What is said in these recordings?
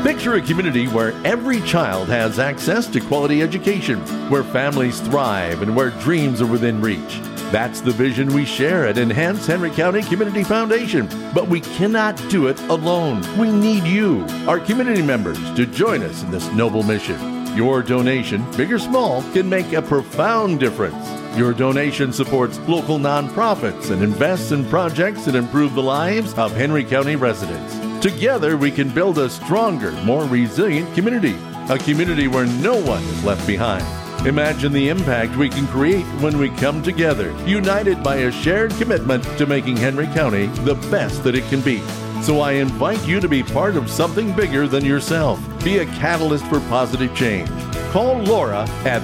Picture a community where every child has access to quality education, where families thrive, and where dreams are within reach. That's the vision we share at Enhance Henry County Community Foundation. But we cannot do it alone. We need you, our community members, to join us in this noble mission. Your donation, big or small, can make a profound difference. Your donation supports local nonprofits and invests in projects that improve the lives of Henry County residents. Together, we can build a stronger, more resilient community, a community where no one is left behind. Imagine the impact we can create when we come together, united by a shared commitment to making Henry County the best that it can be. So I invite you to be part of something bigger than yourself. Be a catalyst for positive change. Call Laura at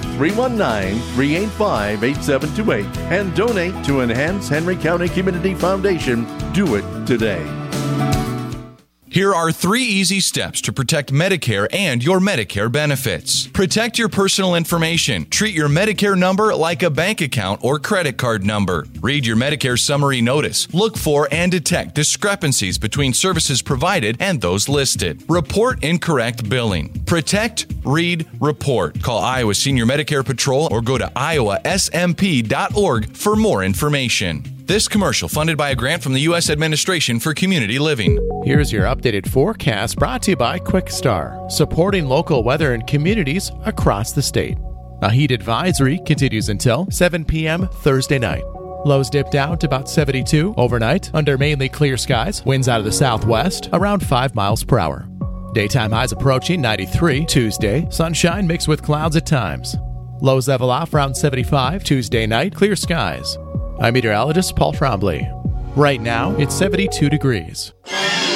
319-385-8728 and donate to Enhance Henry County Community Foundation. Do it today. Here are 3 easy steps to protect Medicare and your Medicare benefits. Protect your personal information. Treat your Medicare number like a bank account or credit card number. Read your Medicare summary notice. Look for and detect discrepancies between services provided and those listed. Report incorrect billing. Protect, read, report. Call Iowa Senior Medicare Patrol or go to iowasmp.org for more information. This commercial funded by a grant from the U.S. Administration for Community Living. Here's your updated forecast brought to you by QuickStar, supporting local weather in communities across the state. A heat advisory continues until 7 p.m. Thursday night. Lows dip down to about 72 overnight under mainly clear skies. Winds out of the southwest around 5 miles per hour. Daytime highs approaching 93 Tuesday. Sunshine mixed with clouds at times. Lows level off around 75 Tuesday night. Clear skies. I'm meteorologist Paul Trombley. Right now, it's 72 degrees.